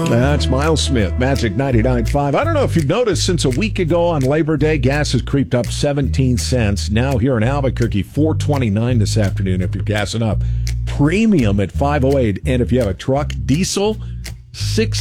That's Miles Smith, Magic 99.5. I don't know if you've noticed, since a week ago on Labor Day, gas has creeped up 17 cents. Now here in Albuquerque, $4.29 this afternoon if you're gassing up. Premium at $5.08. And if you have a truck, diesel, $6.